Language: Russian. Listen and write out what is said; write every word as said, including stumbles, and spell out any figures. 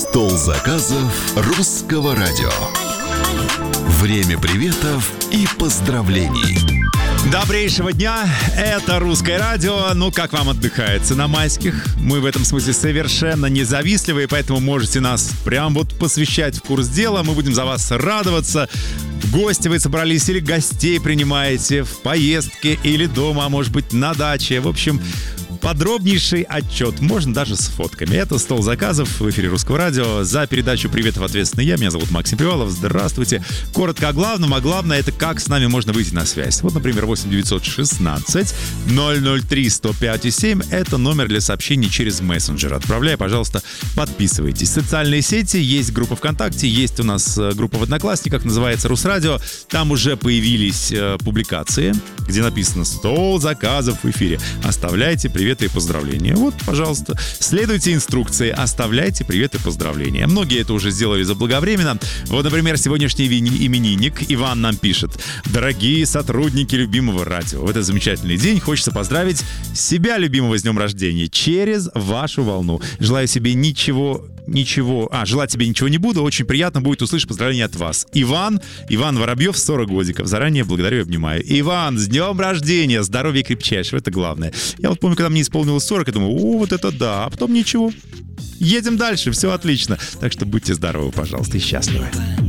Стол заказов Русского радио. Время приветов и поздравлений. Добрейшего дня, это Русское радио. Ну, как вам отдыхается на майских? Мы в этом смысле совершенно независливые, поэтому можете нас прям вот посвящать в курс дела. Мы будем за вас радоваться. В гости вы собрались или гостей принимаете, в поездке или дома, а может быть на даче. В общем, подробнейший отчет, можно даже с фотками. Это «Стол заказов» в эфире Русского радио. За передачу «Приветов» ответственный я. Меня зовут Максим Привалов. Здравствуйте. Коротко о главном. А главное, это как с нами можно выйти на связь. Вот, например, восемь девятьсот шестнадцать ноль ноль три сто пять семь. Это номер для сообщений через мессенджер. Отправляя, пожалуйста, подписывайтесь. Социальные сети. Есть группа ВКонтакте. Есть у нас группа в Одноклассниках. Называется «Русрадио». Там уже появились э, публикации, где написано «Стол заказов» в эфире. Оставляйте привет и поздравления. Вот, пожалуйста, следуйте инструкции, оставляйте привет и поздравления. Многие это уже сделали заблаговременно. Вот, например, сегодняшний именинник Иван нам пишет: дорогие сотрудники любимого радио, в этот замечательный день хочется поздравить себя, любимого, с днем рождения через вашу волну. Желаю себе ничего... Ничего, а, желать тебе ничего не буду. Очень приятно будет услышать поздравления от вас. Иван, Иван Воробьев, сорок годиков. Заранее благодарю и обнимаю. Иван, с днем рождения, здоровья крепчайшего, это главное. Я вот помню, когда мне исполнилось сорок, я думаю, о, вот это да, а потом ничего. Едем дальше, все отлично. Так что будьте здоровы, пожалуйста, и счастливы.